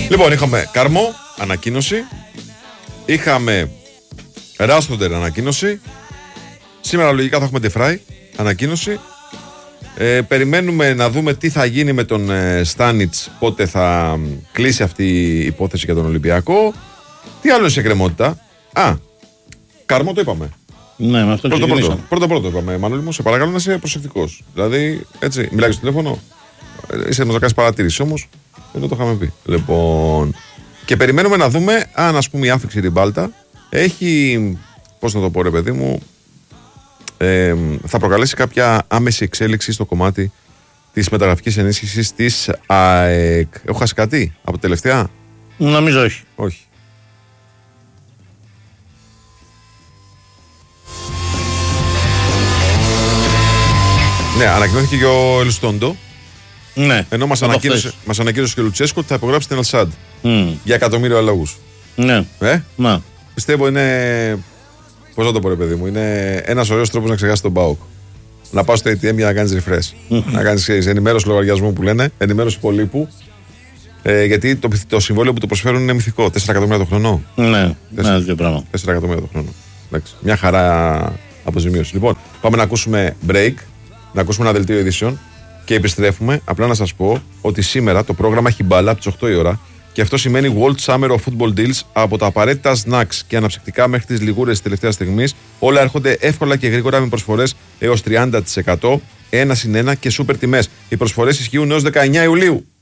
Λοιπόν, είχαμε Καρμό, ανακοίνωση. Είχαμε Ράστοντερ, ανακοίνωση. Σήμερα λογικά θα έχουμε Ντεφράι, ανακοίνωση. Περιμένουμε να δούμε τι θα γίνει με τον Στάνιτς, πότε θα κλείσει αυτή η υπόθεση για τον Ολυμπιακό. Τι άλλο είναι σε εκκρεμότητα? Καρμό το είπαμε. Ναι, με αυτό ξεκινήσαμε. Πρώτο είπαμε. Μανώλη μου, σε παρακαλώ να είσαι προσεκτικός. Δηλαδή, έτσι, μιλάει στο τηλέφωνο. Είσαι να κάνεις παρατήρηση όμως. Δεν το είχαμε πει. Λοιπόν. Και περιμένουμε να δούμε αν, ας πούμε, η άφηξη Ριμπάλτα έχει. Πώς να το πω, ρε παιδί μου. Θα προκαλέσει κάποια άμεση εξέλιξη στο κομμάτι της μεταγραφικής ενίσχυσης της ΑΕΚ. Έχω χάσει κάτι από τελευταία? Νομίζω όχι. Όχι. Ναι, ανακοινώθηκε και ο Ελστόντο. Ναι. Ενώ μας ανακοίνωσε και ο Λουτσέσκο ότι θα υπογράψει την Ελσάντ. Για εκατομμύριο αλόγους. Ναι. Ναι. Πιστεύω είναι. Πώς να το πω, ρε παιδί μου, είναι ένας ωραίος τρόπος να ξεχάσει τον ΠΑΟΚ. Να πάω στο ATM για να κάνεις refresh. Να κάνεις ενημέρωση λογαριασμού που λένε, ενημέρωση υπολείπου. Γιατί το συμβόλαιο που το προσφέρουν είναι μυθικό. 4 εκατομμύρια το χρόνο. Ναι, δύο πράγματα. 4 εκατομμύρια το χρόνο. Εντάξει, μια χαρά αποζημίωση. Λοιπόν, πάμε να ακούσουμε break, να ακούσουμε ένα δελτίο ειδήσεων και επιστρέφουμε. Απλά να σας πω ότι σήμερα το πρόγραμμα έχει μπάλα από τις 8 η ώρα. Και αυτό σημαίνει World Summer of Football Deals από τα απαραίτητα snacks και αναψυκτικά μέχρι τις λιγούρες της τελευταίας στιγμής. Όλα έρχονται εύκολα και γρήγορα με προσφορές έως 30%, 1+1 και σούπερ τιμές. Οι προσφορές ισχύουν έως 19 Ιουλίου.